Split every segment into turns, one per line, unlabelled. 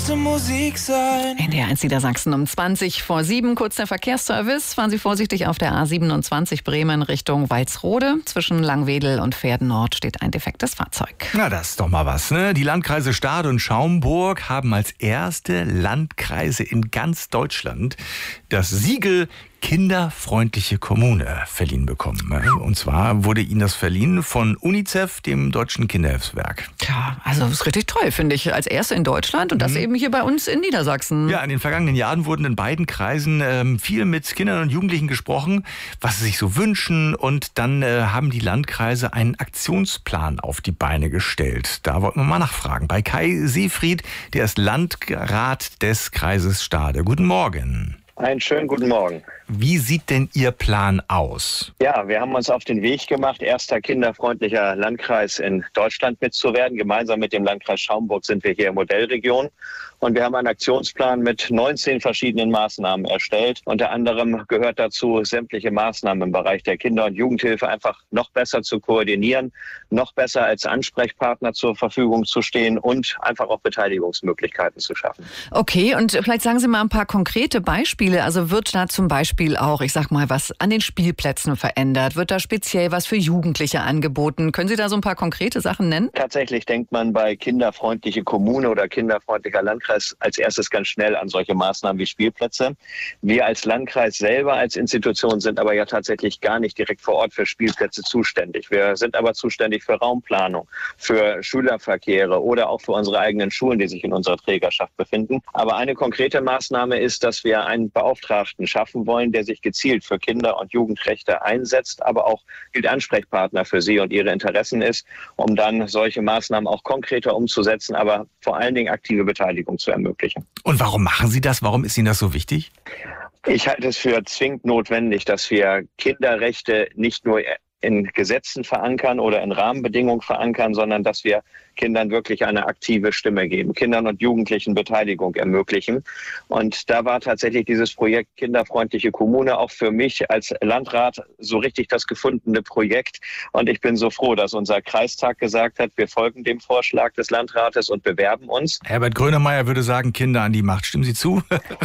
müsste Musik sein.
NDR 1 Niedersachsen um 20:07, kurz der Verkehrsservice. Fahren Sie vorsichtig auf der A27 Bremen Richtung Walsrode. Zwischen Langwedel und Pferdennord steht ein defektes Fahrzeug.
Na, das ist doch mal was, ne? Die Landkreise Stade und Schaumburg haben als erste Landkreise in ganz Deutschland das Siegel Kinderfreundliche Kommune verliehen bekommen. Und zwar wurde ihnen das verliehen von UNICEF, dem Deutschen Kinderhilfswerk.
Tja, also das ist richtig toll, finde ich. Als erste in Deutschland und das eben hier bei uns in Niedersachsen.
Ja, in den vergangenen Jahren wurden in beiden Kreisen viel mit Kindern und Jugendlichen gesprochen, was sie sich so wünschen. Und dann haben die Landkreise einen Aktionsplan auf die Beine gestellt. Da wollten wir mal nachfragen. Bei Kai Seefried, der ist Landrat des Kreises Stade. Guten Morgen.
Einen schönen guten Morgen.
Wie sieht denn Ihr Plan aus?
Ja, wir haben uns auf den Weg gemacht, erster kinderfreundlicher Landkreis in Deutschland mitzuwerden. Gemeinsam mit dem Landkreis Schaumburg sind wir hier Modellregion. Und wir haben einen Aktionsplan mit 19 verschiedenen Maßnahmen erstellt. Unter anderem gehört dazu, sämtliche Maßnahmen im Bereich der Kinder- und Jugendhilfe einfach noch besser zu koordinieren, noch besser als Ansprechpartner zur Verfügung zu stehen und einfach auch Beteiligungsmöglichkeiten zu schaffen.
Okay, und vielleicht sagen Sie mal ein paar konkrete Beispiele. Also wird da zum Beispiel auch, ich sag mal, was an den Spielplätzen verändert? Wird da speziell was für Jugendliche angeboten? Können Sie da so ein paar konkrete Sachen nennen?
Tatsächlich denkt man bei kinderfreundliche Kommune oder kinderfreundlicher Landkreis als erstes ganz schnell an solche Maßnahmen wie Spielplätze. Wir als Landkreis selber, als Institution sind aber ja tatsächlich gar nicht direkt vor Ort für Spielplätze zuständig. Wir sind aber zuständig für Raumplanung, für Schülerverkehre oder auch für unsere eigenen Schulen, die sich in unserer Trägerschaft befinden. Aber eine konkrete Maßnahme ist, dass wir einen Beauftragten schaffen wollen, der sich gezielt für Kinder- und Jugendrechte einsetzt, aber auch Ansprechpartner für sie und ihre Interessen ist, um dann solche Maßnahmen auch konkreter umzusetzen, aber vor allen Dingen aktive Beteiligung zu ermöglichen.
Und warum machen Sie das? Warum ist Ihnen das so wichtig?
Ich halte es für zwingend notwendig, dass wir Kinderrechte nicht nur in Gesetzen verankern oder in Rahmenbedingungen verankern, sondern dass wir Kindern wirklich eine aktive Stimme geben, Kindern und Jugendlichen Beteiligung ermöglichen. Und da war tatsächlich dieses Projekt Kinderfreundliche Kommune auch für mich als Landrat so richtig das gefundene Projekt. Und ich bin so froh, dass unser Kreistag gesagt hat, wir folgen dem Vorschlag des Landrates und bewerben uns.
Herbert Grönemeyer würde sagen, Kinder an die Macht. Stimmen Sie zu?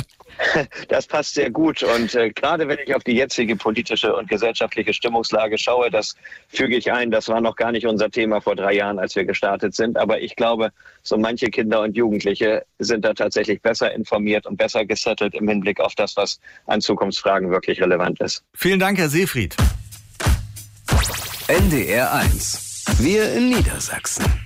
Das passt sehr gut. Und gerade wenn ich auf die jetzige politische und gesellschaftliche Stimmungslage schaue, das füge ich ein, das war noch gar nicht unser Thema vor 3 Jahren, als wir gestartet sind. Aber ich glaube, so manche Kinder und Jugendliche sind da tatsächlich besser informiert und besser gesettelt im Hinblick auf das, was an Zukunftsfragen wirklich relevant ist.
Vielen Dank, Herr Seefried.
NDR 1. Wir in Niedersachsen.